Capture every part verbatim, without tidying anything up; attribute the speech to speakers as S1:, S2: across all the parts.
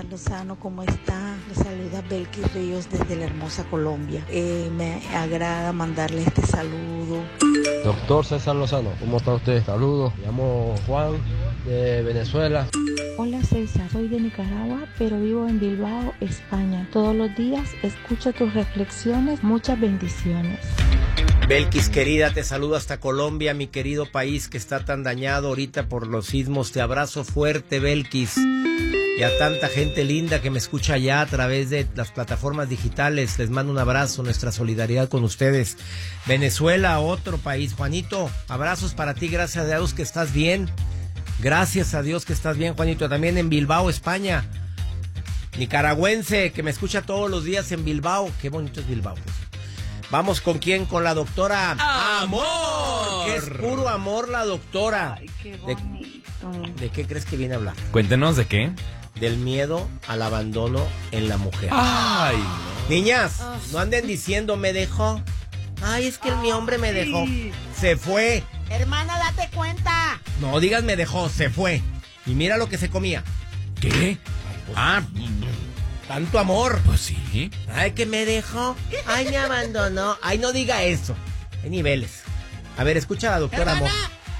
S1: César Lozano, ¿cómo está? Le saluda Belkis Ríos desde la hermosa Colombia. Eh, me agrada mandarle este saludo.
S2: Doctor César Lozano, ¿cómo está usted? Saludos, me llamo Juan de Venezuela.
S3: Hola César, soy de Nicaragua, pero vivo en Bilbao, España. Todos los días escucho tus reflexiones, muchas bendiciones.
S4: Belkis querida, te saludo hasta Colombia, mi querido país que está tan dañado ahorita por los sismos. Te abrazo fuerte, Belkis. Y a tanta gente linda que me escucha allá a través de las plataformas digitales, les mando un abrazo, nuestra solidaridad con ustedes. Venezuela, otro país. Juanito, abrazos para ti, gracias a Dios que estás bien. Gracias a Dios que estás bien, Juanito. También en Bilbao, España. Nicaragüense, que me escucha todos los días en Bilbao. Qué bonito es Bilbao. Vamos con quién, con la doctora
S5: Amor.
S4: Que es puro amor la doctora.
S1: Ay, qué bonito.
S4: ¿De, ¿De qué crees que viene a hablar?
S5: Cuéntenos de qué.
S4: Del miedo al abandono en la mujer.
S5: Ay, no.
S4: Niñas, no anden diciendo me dejó. Ay, es que el, mi hombre me dejó. Se fue.
S1: Hermana, date cuenta.
S4: No digas me dejó, se fue. Y mira lo que se comía.
S5: ¿Qué?
S4: Ah, tanto amor.
S5: Pues sí.
S4: Ay, que me dejó. Ay, me abandonó. Ay, no diga eso. Hay niveles. A ver, escucha a la doctora Amor.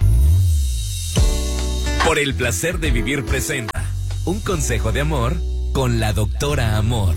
S6: Por el placer de vivir presenta un consejo de amor con la doctora Amor.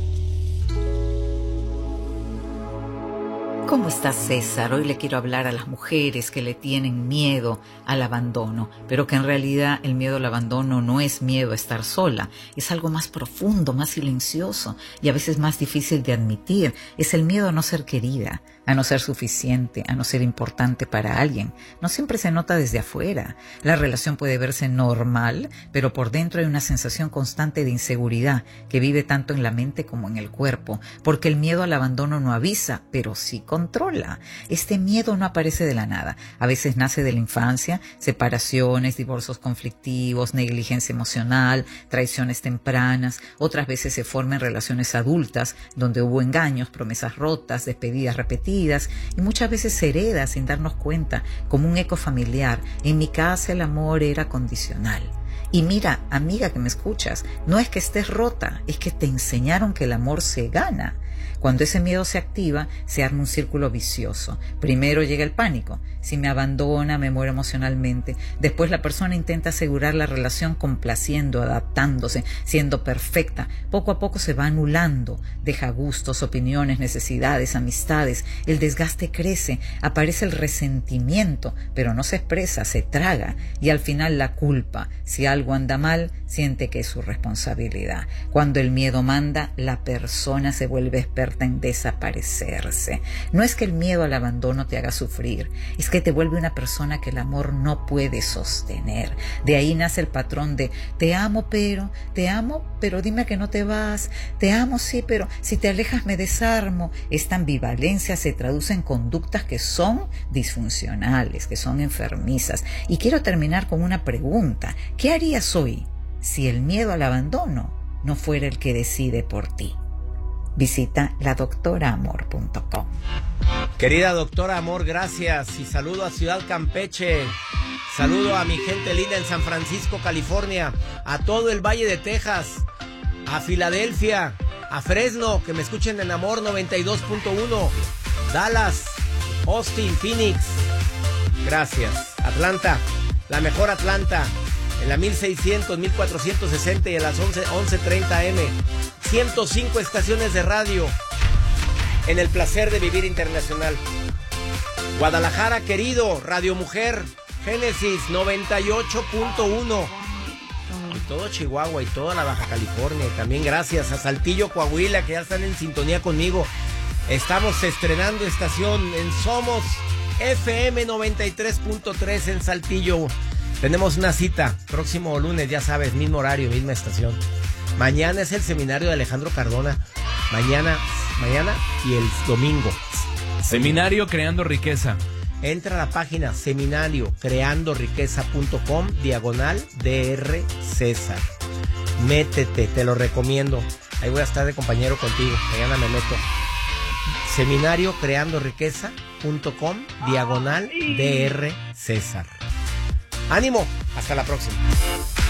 S7: ¿Cómo está César? Hoy le quiero hablar a las mujeres que le tienen miedo al abandono, pero que en realidad el miedo al abandono no es miedo a estar sola, es algo más profundo, más silencioso y a veces más difícil de admitir. Es el miedo a no ser querida, a no ser suficiente, a no ser importante para alguien. No siempre se nota desde afuera. La relación puede verse normal, pero por dentro hay una sensación constante de inseguridad que vive tanto en la mente como en el cuerpo, porque el miedo al abandono no avisa, pero sí controla. Este miedo no aparece de la nada. A veces nace de la infancia, separaciones, divorcios conflictivos, negligencia emocional, traiciones tempranas. Otras veces se forma en relaciones adultas, donde hubo engaños, promesas rotas, despedidas repetidas, y muchas veces se hereda sin darnos cuenta, como un eco familiar. En mi casa el amor era condicional. Y mira, amiga que me escuchas, no es que estés rota, es que te enseñaron que el amor se gana. Cuando ese miedo se activa, se arma un círculo vicioso. Primero llega el pánico. Si me abandona, me muero emocionalmente. Después la persona intenta asegurar la relación complaciendo, adaptándose, siendo perfecta. Poco a poco se va anulando. Deja gustos, opiniones, necesidades, amistades. El desgaste crece. Aparece el resentimiento, pero no se expresa, se traga. Y al final la culpa. Si algo anda mal, siente que es su responsabilidad. Cuando el miedo manda, la persona se vuelve experta en desaparecerse. No es que el miedo al abandono te haga sufrir, es que te vuelve una persona que el amor no puede sostener. De ahí nace el patrón de te amo pero, te amo pero dime que no te vas, te amo sí pero si te alejas me desarmo. Esta ambivalencia se traduce en conductas que son disfuncionales, que son enfermizas. Y quiero terminar con una pregunta. ¿Qué harías hoy si el miedo al abandono no fuera el que decide por ti? Visita la doctora amor punto com.
S4: Querida doctora Amor, gracias. Y saludo a Ciudad Campeche. Saludo a mi gente linda en San Francisco, California. A todo el Valle de Texas. A Filadelfia. A Fresno, que me escuchen en Amor noventa y dos punto uno. Dallas. Austin, Phoenix. Gracias. Atlanta. La mejor Atlanta. En la mil seiscientos, mil cuatrocientos sesenta y a las once treinta eme. ciento cinco estaciones de radio en el placer de vivir internacional. Guadalajara, querido, Radio Mujer, Génesis noventa y ocho punto uno. Y todo Chihuahua y toda la Baja California. Y también gracias a Saltillo, Coahuila, que ya están en sintonía conmigo. Estamos estrenando estación en Somos F M noventa y tres punto tres en Saltillo. Tenemos una cita próximo lunes, ya sabes, mismo horario, misma estación. Mañana es el seminario de Alejandro Cardona. Mañana, mañana y el domingo.
S5: Seminario Creando Riqueza.
S4: Entra a la página seminario creando riqueza punto com, diagonal D R César. Métete, te lo recomiendo. Ahí voy a estar de compañero contigo. Mañana me meto. seminario creando riqueza punto com, diagonal D R César. ¡Ánimo! Hasta la próxima.